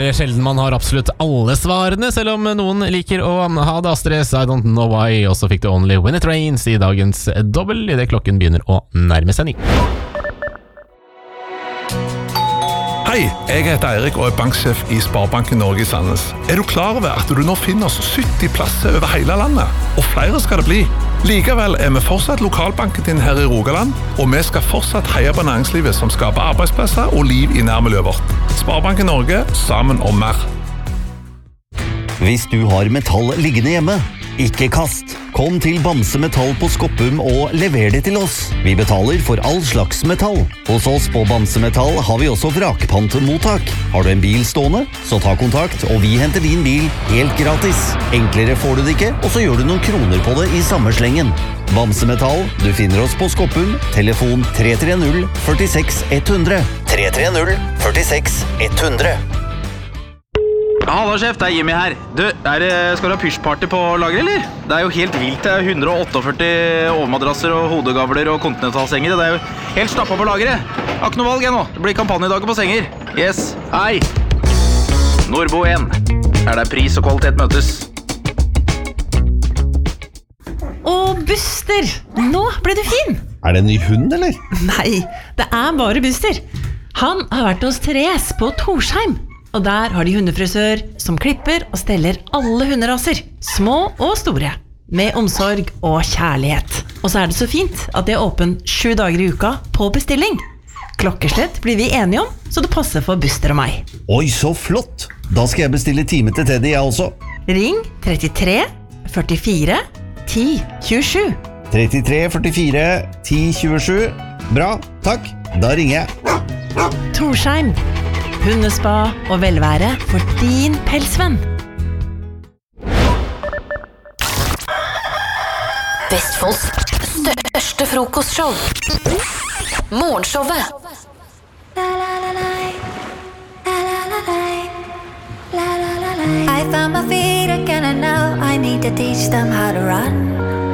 sjelden man har absolutt alle svarene, selv om noen liker å ha det. Astrid, I don't know why, og så fikk du Only When It Rains I dagens dobbel, I det klokken begynner å nærme seg 9. Hei, jeg heter Eirik og banksjef I Sparebanken Norge I Sandnes. Du klar over at du nå finner oss 70 plasser over hele landet? Og flere skal det bli. Likevel vi fortsatt lokalbanken din her I Rogaland, og vi skal fortsatt heie på næringslivet som skaper arbeidsplasser og liv I nærmiljøet vårt. Sparebanken Norge, sammen om mer. Hvis du har metall liggende hjemme, ikke kast. Kom til Bamse Metall på Skoppum og lever det til oss. Vi betaler for all slags metall. Hos oss på Bamse Metall har vi også vrakpantmottak. Har du en bil stående, så ta kontakt, og vi henter din bil helt gratis. Enklere får du det ikke, og så gjør du noen kroner på det I samme slengen. Bamse Metall, du finner oss på Skoppum, telefon 330 46 100. 330 46 100. Hallo sjef, det Jimmy her. Du, skal du ha pushparty på lager, eller? Det jo helt vilt, det 148 overmadrasser og hodegavler og kontinentalsenger. Det jo helt stappet på lageret. Har ikke noe valg nå. Det blir kampanjedager på senger. Yes, hei. Nordbo 1. Der pris og kvalitet møtes. Og Buster, nå ble du fin. Det en ny hund, eller? Nei, det bare Buster. Han har vært hos Therese på Torsheim. Og der har de hundefrisør som klipper og steller alle hunderaser, små og store, med omsorg og kjærlighet. Og så det så fint at de åpent 7 dager I uka på bestilling. Klokkeslett blir vi enige om, så det passer for Buster og meg. Oi, så flott! Da skal jeg bestille time til Teddy, jeg også. Ring 33 44 10 27. 33 44 10 27. Bra, takk. Da ringer jeg. Torsheim. Hundespa og velvære for din pelsvenn. Vestfolds største frokostshow. Morgenshowet. I found my feet again and now I need to teach them how to run.